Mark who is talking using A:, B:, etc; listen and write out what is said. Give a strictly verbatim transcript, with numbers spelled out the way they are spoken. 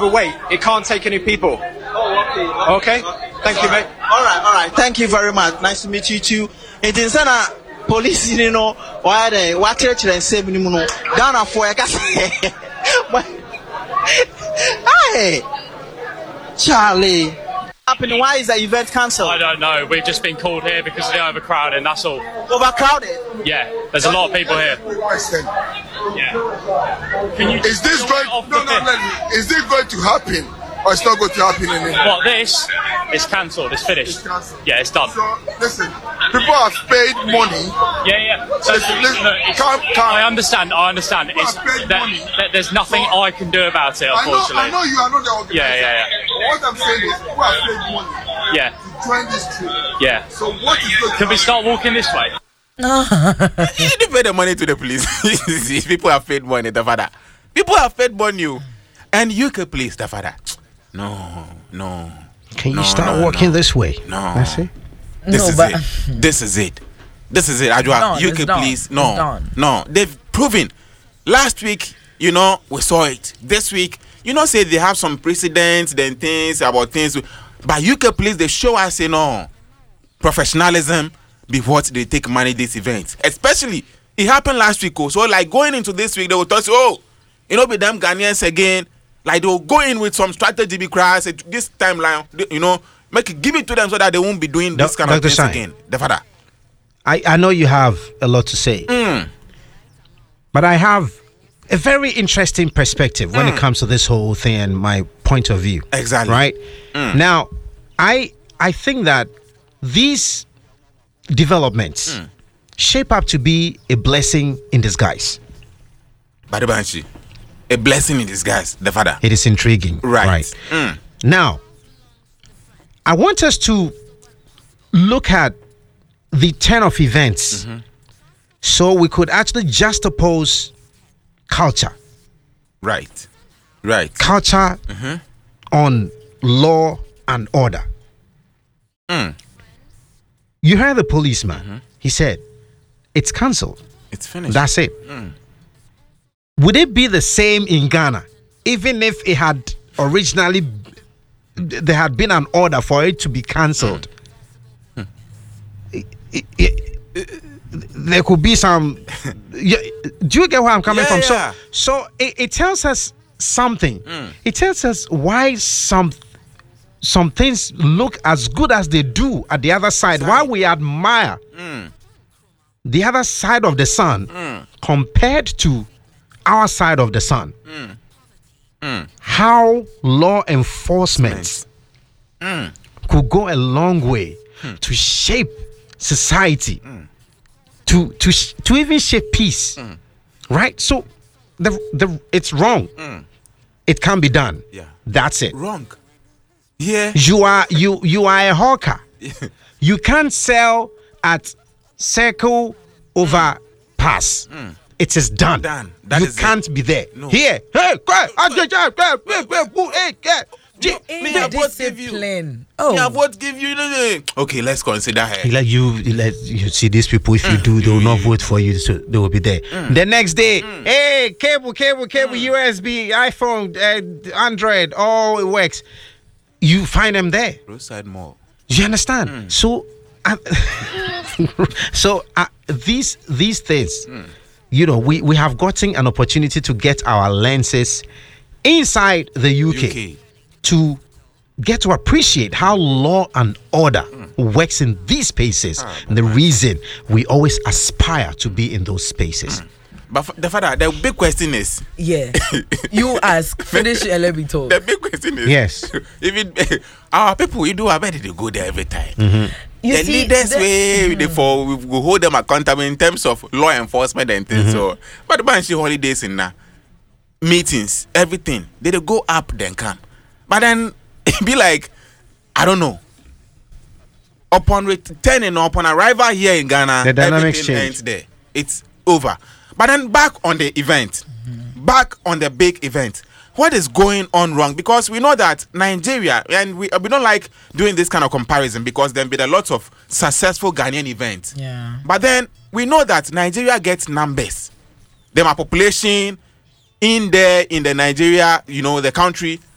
A: overweight. It can't take any people.
B: Oh, okay.
A: Okay? Thank you, mate.
B: All right, all right. Thank you very much. Nice to meet you too. It is a police, you know, why they what church and say me no Ghana for I say. Hey, Charlie. Happening? Why is the event cancelled?
C: I don't know. We've just been called here because of the overcrowding. That's all.
B: Overcrowded.
C: Yeah, there's a lot of people here. Yeah. Can you?
D: Is this going? No, no, no. Is this going to happen, or it's not going to happen anymore?
C: What this? It's cancelled. It's finished.
D: It's cancelled.
C: Yeah, it's done.
D: So listen, people have paid money.
C: Yeah, yeah. So
D: Listen, listen,
C: look, it's-
D: calm, calm.
C: I understand. I understand. It's
D: have paid
C: that,
D: money.
C: that there's nothing
D: So-
C: I can do about it.
D: I know,
C: Unfortunately.
D: I know you are not the organizer.
C: Yeah, yeah,
D: But what I'm saying is, people have paid money
C: Yeah,
D: to join this trip.
C: yeah.
D: So what is going to
C: Can we start walking this way?
E: You didn't pay the money to the police. People have paid money, the father. People have paid money, you. And U K police, the father. No, no.
F: Can you
E: no,
F: start
E: no,
F: walking
E: no.
F: this way?
E: No.
F: That's it.
E: This
G: No,
E: is
G: but-
E: it. This is it. This is it. Ajwa,
G: done,
E: U
G: it's
E: K
G: done,
E: police.
G: it's
E: No,
G: done.
E: no. They've proven. Last week, you know, we saw it. This week, you know, say they have some precedents, then things about things. But U K police, they show us, you know, professionalism before they take manage these events. Especially, it happened last week. Oh, so, like, going into this week, they will tell you, oh, you know, be them Ghanaians again. Like, they will go in with some strategy because this timeline, you know, make it, give it to them so that they won't be doing this
F: Doc-
E: kind of
F: Doctor
E: things
F: Stein.
E: again. The father.
F: I, I know you have a lot to say,
E: Mm.
F: but I have a very interesting perspective when it comes to this whole thing and my point of view.
E: Exactly.
F: Right? Now, I I think that these developments shape up to be a blessing in disguise.
E: Badabanshi, a blessing in disguise, the father.
F: It is intriguing.
E: Right. Mm.
F: Now, I want us to look at the turn of events so we could actually juxtapose culture.
E: Right. Right.
F: Culture on law and order.
E: Mm.
F: You heard the policeman. He said, it's cancelled.
E: It's finished.
F: That's it. Would it be the same in Ghana? Even if it had originally, there had been an order for it to be cancelled. It- it- it- there could be some. Yeah, do you get where I'm coming
E: Yeah,
F: from?
E: yeah.
F: So, so it, it tells us something. It tells us why some some things look as good as they do at the other side. Why we admire the other side of the sun compared to our side of the sun. How law enforcement could go a long way to shape society, to to sh- to even shape peace, right? So the the it's wrong. It can be done.
E: Yeah.
F: That's it.
E: Wrong. Yeah.
F: You are you you are a hawker. You can't sell at Circle Overpass. It is done.
E: Done. That
F: you
E: is it.
F: can't be there.
E: No.
F: Here. Hey, hey, hey, hey, hey, hey, hey, hey, hey.
E: Me, I vote give you.
G: Indiscipline.
E: Me, I
G: Oh,
E: vote give you. Okay, let's consider her.
F: He let you he let you see these people. If you do, they will not vote for you, so they will be there. The next day, hey, cable, cable, cable, U S B, iPhone, uh, Android, all it works. You find them there.
E: Roadside mall.
F: You understand? So, uh, so uh, these these things, you know, we we have gotten an opportunity to get our lenses inside the U K,
E: U K.
F: to get to appreciate how law and order works in these spaces, and the reason we always aspire to be in those spaces.
E: But f- the father, the big question is,
G: yeah. You ask. Finish and let me talk.
E: the big question is,
F: Yes.
E: even our people, you do, I bet they go there every time.
G: You
E: The
G: see,
E: leaders
G: the-
E: way they for we will hold them accountable in terms of law enforcement and things. So, but the Banshee holidays in now meetings, everything they, they go up then come, but then it be like I don't know. Upon returning, upon arrival here in Ghana,
F: The dynamics
E: everything
F: change.
E: ends there. It's over. But then back on the event, back on the big event. What is going on wrong? Because we know that Nigeria, and we we don't like doing this kind of comparison because there have been a lot of successful Ghanaian events.
G: Yeah.
E: But then we know that Nigeria gets numbers. Them a population in there in the Nigeria, you know, the country